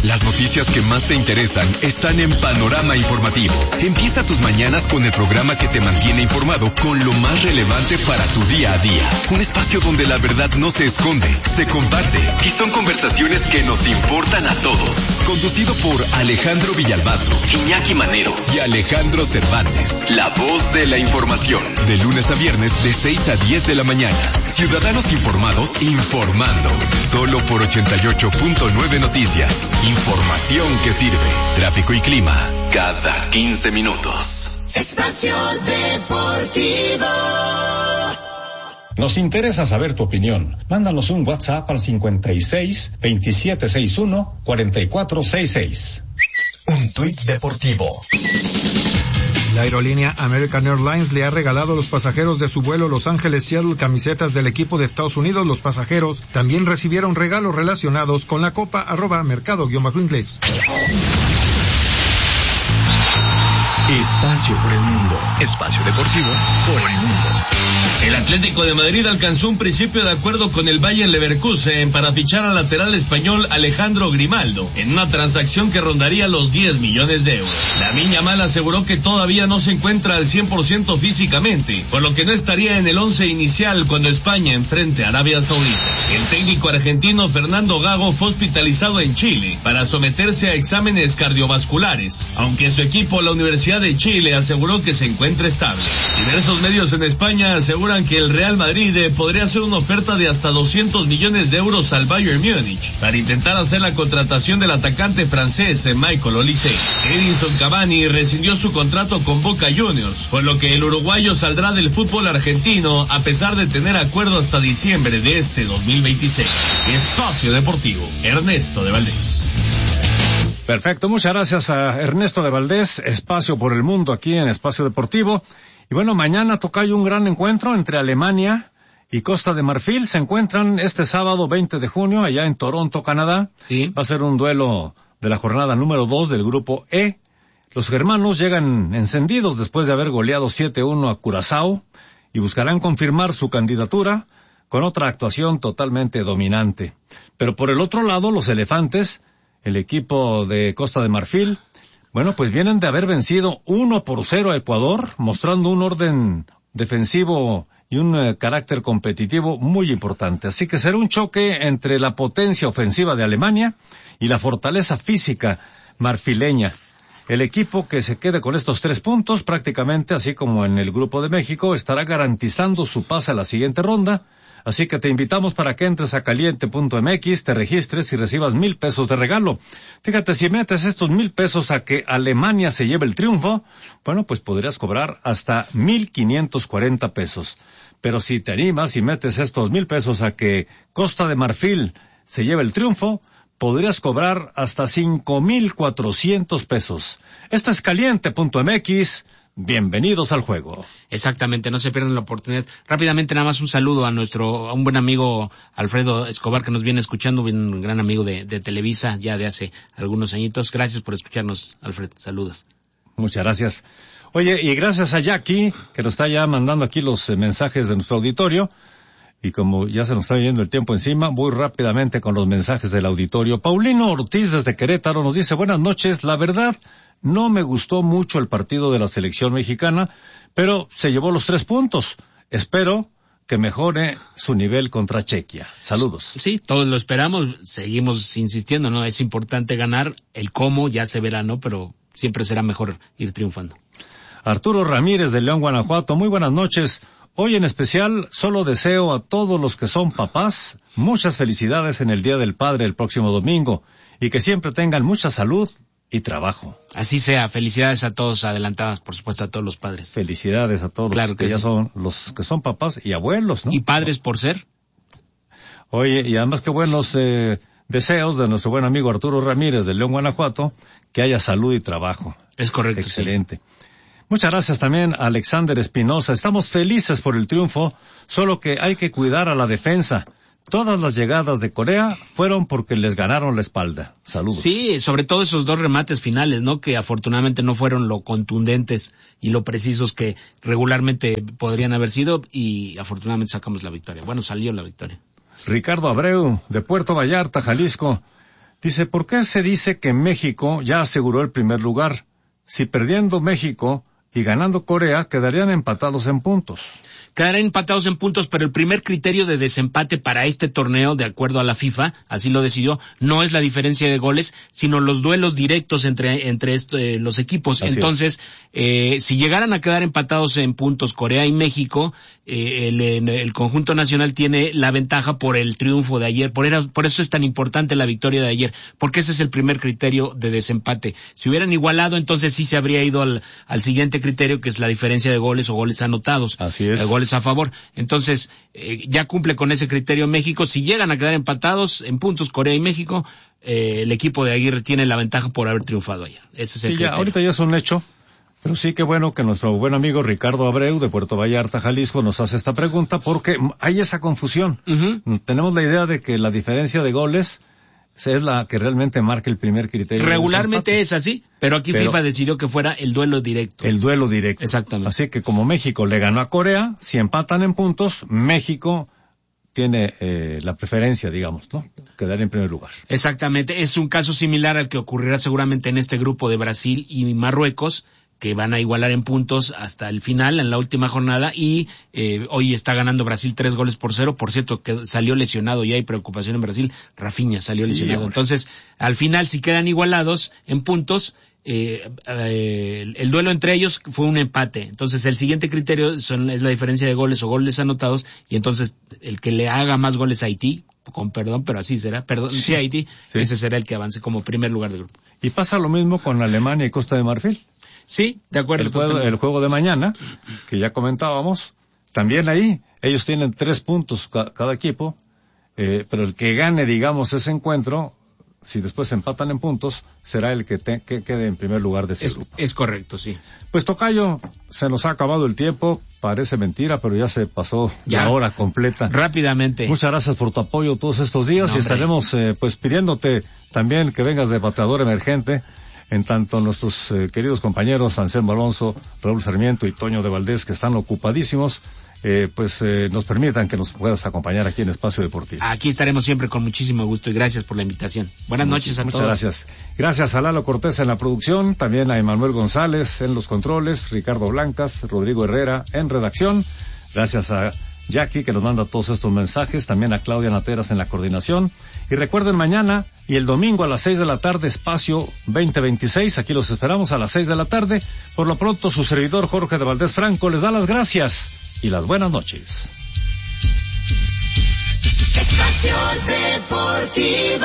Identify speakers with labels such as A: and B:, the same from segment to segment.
A: Las noticias que más te interesan están en Panorama Informativo. Empieza tus mañanas con el programa que te mantiene informado con lo más relevante para tu día a día. Un espacio donde la verdad no se esconde, se comparte y son conversaciones que nos importan a todos. Conducido por Alejandro Villalbazo, Iñaki Manero y Alejandro Cervantes. La voz de la información. De lunes a viernes de 6 a 10 de la mañana. Ciudadanos informados informando. Solo por 88.9 Noticias. Información que sirve. Tráfico y clima cada 15 minutos.
B: Espacio Deportivo.
C: Nos interesa saber tu opinión. Mándanos un WhatsApp al 56 2761 4466.
D: Un tuit deportivo.
E: La aerolínea American Airlines le ha regalado a los pasajeros de su vuelo Los Ángeles-Seattle camisetas del equipo de Estados Unidos. Los pasajeros también recibieron regalos relacionados con la Copa @mercado_inglés.
D: Espacio por el mundo. Espacio deportivo por el mundo.
F: El Atlético de Madrid alcanzó un principio de acuerdo con el Bayer Leverkusen para fichar al lateral español Alejandro Grimaldo, en una transacción que rondaría los 10 millones de euros. Lamine Yamal aseguró que todavía no se encuentra al 100% físicamente, por lo que no estaría en el 11 inicial cuando España enfrente a Arabia Saudita. El técnico argentino Fernando Gago fue hospitalizado en Chile para someterse a exámenes cardiovasculares, aunque su equipo, la Universidad de Chile, aseguró que se encuentra estable. Diversos medios en España aseguran que el Real Madrid podría hacer una oferta de hasta 200 millones de euros al Bayern Múnich para intentar hacer la contratación del atacante francés Michael Olise. Edinson Cavani rescindió su contrato con Boca Juniors, por lo que el uruguayo saldrá del fútbol argentino a pesar de tener acuerdo hasta diciembre de este 2026. Espacio Deportivo, Ernesto de Valdés.
E: Perfecto, muchas gracias a Ernesto de Valdés. Espacio por el mundo aquí en Espacio Deportivo. Y bueno, mañana toca un gran encuentro entre Alemania y Costa de Marfil. Se encuentran este sábado 20 de junio allá en Toronto, Canadá.
G: Sí.
E: Va a ser un duelo de la jornada número 2 del grupo E. Los germanos llegan encendidos después de haber goleado 7-1 a Curazao y buscarán confirmar su candidatura con otra actuación totalmente dominante. Pero por el otro lado, los elefantes, el equipo de Costa de Marfil, bueno, pues vienen de haber vencido 1-0 a Ecuador, mostrando un orden defensivo y un carácter competitivo muy importante. Así que será un choque entre la potencia ofensiva de Alemania y la fortaleza física marfileña. El equipo que se quede con estos 3 puntos, prácticamente así como en el grupo de México, estará garantizando su pase a la siguiente ronda. Así que te invitamos para que entres a caliente.mx, te registres y recibas 1,000 pesos de regalo. Fíjate, si metes estos 1,000 pesos a que Alemania se lleve el triunfo, bueno, pues podrías cobrar hasta 1,540 pesos. Pero si te animas y metes estos 1,000 pesos a que Costa de Marfil se lleve el triunfo, podrías cobrar hasta 5,400 pesos. Esto es caliente.mx. Bienvenidos al juego.
G: Exactamente, no se pierdan la oportunidad. Rápidamente, nada más un saludo a un buen amigo Alfredo Escobar, que nos viene escuchando, un gran amigo de Televisa ya de hace algunos añitos. Gracias por escucharnos, Alfredo. Saludos.
E: Muchas gracias. Oye, y gracias a Jackie, que nos está ya mandando aquí los mensajes de nuestro auditorio. Y como ya se nos está yendo el tiempo encima, voy rápidamente con los mensajes del auditorio. Paulino Ortiz desde Querétaro nos dice: buenas noches, la verdad, no me gustó mucho el partido de la selección mexicana, pero se llevó los 3 puntos. Espero que mejore su nivel contra Chequia. Saludos.
G: Sí, todos lo esperamos, seguimos insistiendo, ¿no? Es importante ganar, el cómo ya se verá, ¿no? Pero siempre será mejor ir triunfando.
E: Arturo Ramírez de León, Guanajuato, muy buenas noches. Hoy en especial solo deseo a todos los que son papás muchas felicidades en el Día del Padre el próximo domingo y que siempre tengan mucha salud y trabajo.
G: Así sea, felicidades a todos adelantadas, por supuesto a todos los padres.
E: Felicidades a todos los que ya son los que son papás y abuelos, ¿no?
G: Y padres por ser.
E: Oye, y además qué buenos deseos de nuestro buen amigo Arturo Ramírez de León, Guanajuato, que haya salud y trabajo.
G: Es correcto.
E: Excelente. Sí. Muchas gracias también a Alexander Espinosa. Estamos felices por el triunfo, solo que hay que cuidar a la defensa. Todas las llegadas de Corea fueron porque les ganaron la espalda. Saludos.
G: Sí, sobre todo esos 2 remates finales, ¿no? Que afortunadamente no fueron lo contundentes y lo precisos que regularmente podrían haber sido, y afortunadamente sacamos la victoria. Bueno, salió la victoria.
E: Ricardo Abreu, de Puerto Vallarta, Jalisco. Dice, ¿por qué se dice que México ya aseguró el primer lugar? Si perdiendo México y ganando Corea, quedarían empatados en puntos.
G: Quedarán empatados en puntos, pero el primer criterio de desempate para este torneo, de acuerdo a la FIFA, así lo decidió, no es la diferencia de goles, sino los duelos directos entre los equipos. Así Entonces, si llegaran a quedar empatados en puntos Corea y México, el conjunto nacional tiene la ventaja por el triunfo de ayer. Por eso es tan importante la victoria de ayer, porque ese es el primer criterio de desempate. Si hubieran igualado, entonces sí se habría ido al siguiente criterio, que es la diferencia de goles o goles anotados.
E: Así es.
G: Goles a favor. Entonces, ya cumple con ese criterio México. Si llegan a quedar empatados en puntos Corea y México, el equipo de Aguirre tiene la ventaja por haber triunfado ayer. Ese es el criterio.
E: Ahorita ya es un hecho, pero sí que bueno que nuestro buen amigo Ricardo Abreu de Puerto Vallarta, Jalisco, nos hace esta pregunta, porque hay esa confusión. Uh-huh. Tenemos la idea de que la diferencia de goles es la que realmente marca el primer criterio.
G: Regularmente es así, pero aquí FIFA decidió que fuera el duelo directo.
E: El duelo directo.
G: Exactamente.
E: Así que como México le ganó a Corea, si empatan en puntos, México tiene la preferencia, digamos, ¿no? Quedar en primer lugar.
G: Exactamente. Es un caso similar al que ocurrirá seguramente en este grupo de Brasil y Marruecos, que van a igualar en puntos hasta el final, en la última jornada, y hoy está ganando Brasil 3-0. Por cierto, que salió lesionado, y hay preocupación en Brasil. Rafinha salió lesionado. Hombre. Entonces, al final, si quedan igualados en puntos, el duelo entre ellos fue un empate. Entonces, el siguiente criterio es la diferencia de goles o goles anotados, y entonces, el que le haga más goles a Haití, con perdón, pero así será, sí, Haití, ese será el que avance como primer lugar del grupo.
E: Y pasa lo mismo con Alemania y Costa de Marfil.
G: Sí, de acuerdo.
E: El juego de mañana, que ya comentábamos, también ahí, ellos tienen 3 puntos cada equipo, pero el que gane, digamos, ese encuentro, si después empatan en puntos, será el que quede en primer lugar de ese grupo.
G: Es correcto, sí.
E: Pues tocayo, se nos ha acabado el tiempo, parece mentira, pero ya se pasó la hora completa.
G: Rápidamente.
E: Muchas gracias por tu apoyo todos estos días y estaremos pues pidiéndote también que vengas de bateador emergente, en tanto nuestros queridos compañeros Anselmo Alonso, Raúl Sarmiento y Toño de Valdés, que están ocupadísimos, nos permitan que nos puedas acompañar aquí en Espacio Deportivo.
G: Aquí estaremos siempre con muchísimo gusto y gracias por la invitación. Buenas noches a todos.
E: Muchas gracias. Gracias a Lalo Cortés en la producción, también a Emanuel González en los controles, Ricardo Blancas, Rodrigo Herrera en redacción. Gracias a Jackie, que nos manda todos estos mensajes, también a Claudia Nateras en la coordinación. Y recuerden, mañana y el domingo a las 6 de la tarde, Espacio 2026, aquí los esperamos a las 6 de la tarde. Por lo pronto, su servidor Jorge de Valdés Franco les da las gracias y las buenas noches.
B: Espacio Deportivo.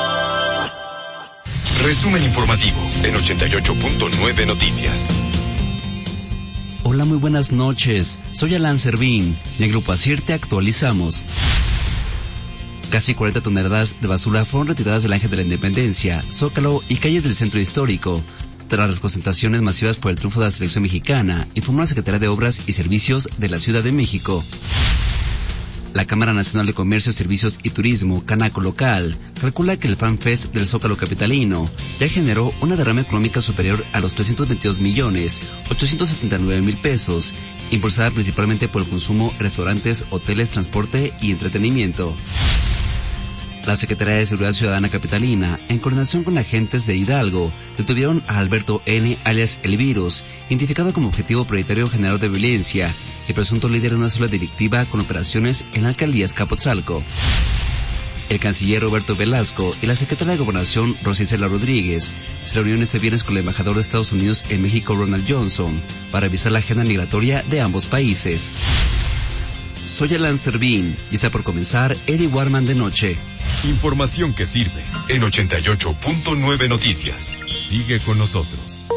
A: Resumen informativo en 88.9 Noticias.
H: Hola, muy buenas noches. Soy Alan Servín. En el Grupo Asier te actualizamos. Casi 40 toneladas de basura fueron retiradas del Ángel de la Independencia, Zócalo y calles del centro histórico, tras las concentraciones masivas por el triunfo de la selección mexicana, informó la Secretaría de Obras y Servicios de la Ciudad de México. La Cámara Nacional de Comercio, Servicios y Turismo, Canaco Local, calcula que el FanFest del Zócalo capitalino ya generó una derrama económica superior a los 322.879.000 pesos, impulsada principalmente por el consumo, restaurantes, hoteles, transporte y entretenimiento. La Secretaría de Seguridad Ciudadana capitalina, en coordinación con agentes de Hidalgo, detuvieron a Alberto N., alias El Virus, identificado como objetivo prioritario generador de violencia y presunto líder de una célula delictiva con operaciones en la alcaldía Azcapotzalco. El canciller Roberto Velasco y la secretaria de Gobernación Rosicela Rodríguez se reunieron este viernes con el embajador de Estados Unidos en México, Ronald Johnson, para revisar la agenda migratoria de ambos países. Soy Alan Servín y está por comenzar Eddie Warman de Noche.
A: Información que sirve en 88.9 Noticias. Sigue con nosotros.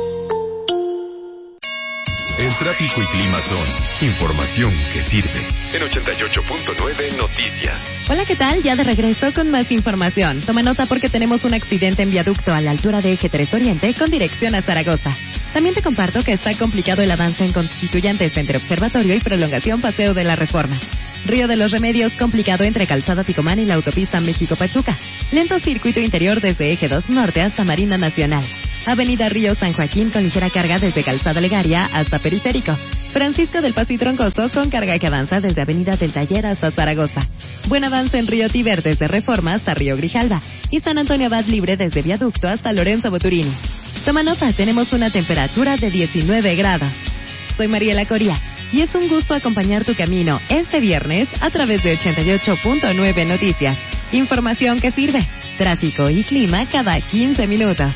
A: El tráfico y clima son información que sirve en 88.9 Noticias.
I: Hola, ¿qué tal? Ya de regreso con más información. Toma nota porque tenemos un accidente en viaducto a la altura de Eje 3 Oriente con dirección a Zaragoza. También te comparto que está complicado el avance en Constituyentes entre Observatorio y Prolongación Paseo de la Reforma. Río de los Remedios complicado entre Calzada Ticomán y la autopista México-Pachuca. Lento circuito interior desde Eje 2 Norte hasta Marina Nacional. Avenida Río San Joaquín con ligera carga desde Calzada Legaria hasta Periférico. Francisco del Paso y Troncoso con carga que avanza desde Avenida del Taller hasta Zaragoza. Buen avance en Río Tíber desde Reforma hasta Río Grijalva. Y San Antonio Abad libre desde Viaducto hasta Lorenzo Boturini. Toma nota, tenemos una temperatura de 19 grados. Soy Mariela Coria y es un gusto acompañar tu camino este viernes a través de 88.9 Noticias. Información que sirve. Tráfico y clima cada 15 minutos.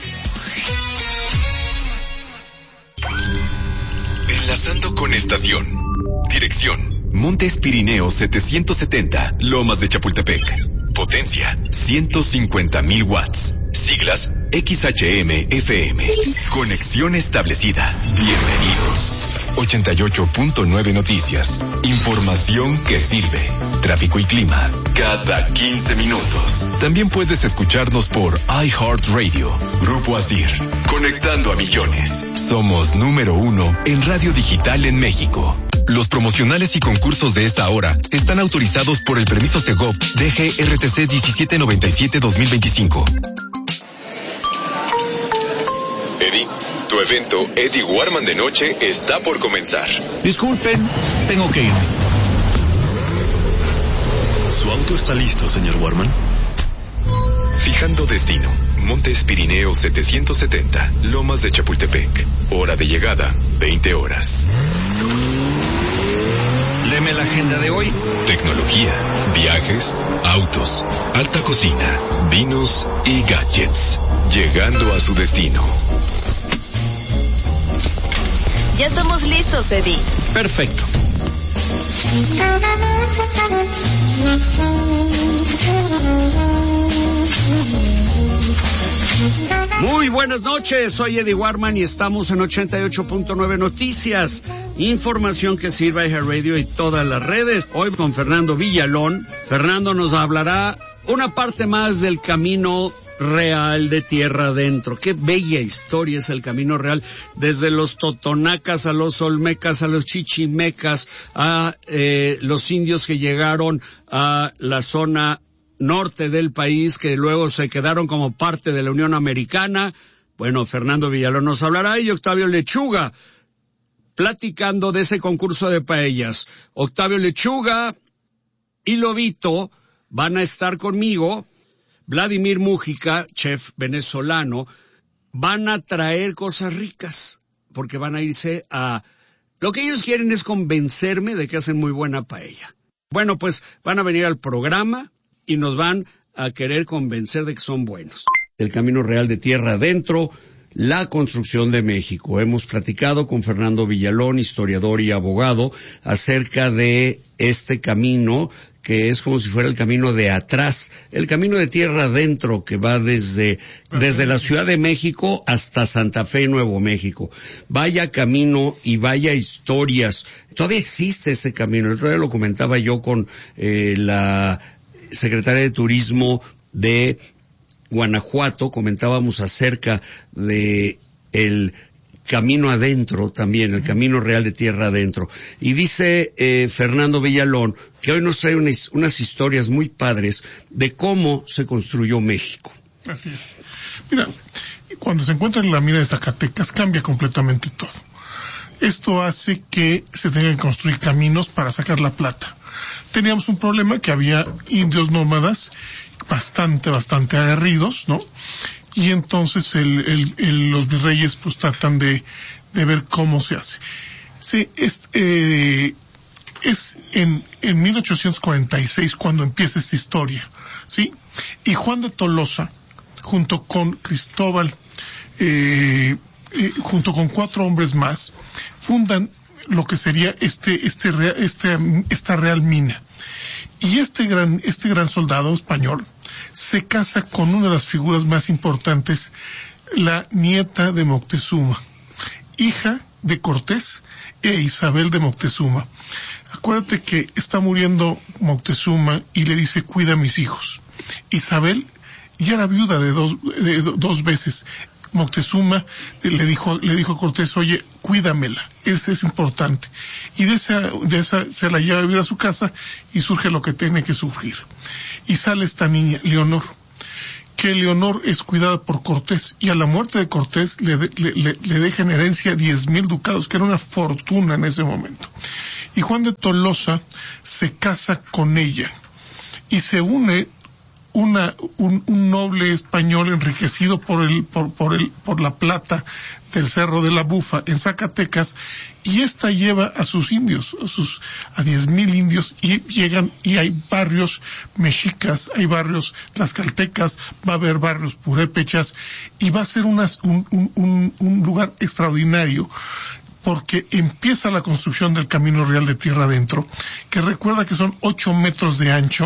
A: Enlazando con estación. Dirección: Montes Pirineos 770, Lomas de Chapultepec. Potencia: 150,000 watts. Siglas: XHM-FM. Conexión establecida. Bienvenido. 88.9 Noticias. Información que sirve. Tráfico y clima cada 15 minutos. También puedes escucharnos por iHeartRadio. Grupo ASIR. Conectando a millones. Somos número 1 en radio digital en México. Los promocionales y concursos de esta hora están autorizados por el permiso Segov DGRTC 1797-2025. Eddie, tu evento Eddie Warman de noche está por comenzar.
J: Disculpen, tengo que irme.
A: ¿Su auto está listo, señor Warman? Fijando destino: Montes Pirineos 770, Lomas de Chapultepec. Hora de llegada: 20 horas.
J: Léeme la agenda de hoy.
A: Tecnología, viajes, autos, alta cocina, vinos y gadgets. Llegando a su destino.
K: Ya estamos listos, Eddie.
J: Perfecto. Muy buenas noches, soy Eddie Warman y estamos en 88.9 Noticias. Información que sirve a iHeartRadio y todas las redes. Hoy con Fernando Villalón. Fernando nos hablará una parte más del camino real de tierra adentro. Qué bella historia es el camino real, desde los totonacas a los olmecas, a los chichimecas, a los indios que llegaron a la zona norte del país, que luego se quedaron como parte de la Unión Americana. Bueno, Fernando Villalón nos hablará, y Octavio Lechuga, platicando de ese concurso de paellas. Octavio Lechuga y Lobito van a estar conmigo. Vladimir Mújica, chef venezolano, van a traer cosas ricas, porque van a irse a... Lo que ellos quieren es convencerme de que hacen muy buena paella. Bueno, pues van a venir al programa y nos van a querer convencer de que son buenos. El camino real de tierra adentro, la construcción de México. Hemos platicado con Fernando Villalón, historiador y abogado, acerca de este camino que es como si fuera el camino de atrás, el camino de tierra adentro que va desde la Ciudad de México hasta Santa Fe, Nuevo México. Vaya camino y vaya historias. Todavía existe ese camino. El otro día lo comentaba yo con la secretaria de Turismo de Guanajuato, comentábamos acerca de el camino adentro también, el camino real de tierra adentro. Y dice Fernando Villalón que hoy nos trae unas historias muy padres de cómo se construyó México.
L: Así es. Mira, cuando se encuentra en la mina de Zacatecas cambia completamente todo. Esto hace que se tengan que construir caminos para sacar la plata. Teníamos un problema que había indios nómadas bastante aguerridos, ¿no? Y entonces los virreyes pues tratan de ver cómo se hace. Es en 1846 cuando empieza esta historia, ¿sí? Y Juan de Tolosa, junto con Cristóbal, junto con 4 hombres más, fundan lo que sería esta real mina. Y este gran soldado español se casa con una de las figuras más importantes, la nieta de Moctezuma, hija de Cortés e Isabel de Moctezuma. Acuérdate que está muriendo Moctezuma y le dice, cuida a mis hijos. Isabel ya era viuda de dos veces. Moctezuma le dijo a Cortés, oye, cuídamela, es importante. Y de esa se la lleva a vivir a su casa y surge lo que tiene que surgir. Y sale esta niña, Leonor, que Leonor es cuidada por Cortés, y a la muerte de Cortés le deja en herencia 10,000 ducados, que era una fortuna en ese momento. Y Juan de Tolosa se casa con ella, y se une un noble español enriquecido por la plata del Cerro de la Bufa en Zacatecas, y esta lleva a sus indios, a 10,000 indios, y llegan, y hay barrios mexicas, hay barrios tlaxcaltecas, va a haber barrios purépechas, y va a ser un lugar extraordinario, porque empieza la construcción del Camino Real de Tierra Adentro, que recuerda que son 8 metros de ancho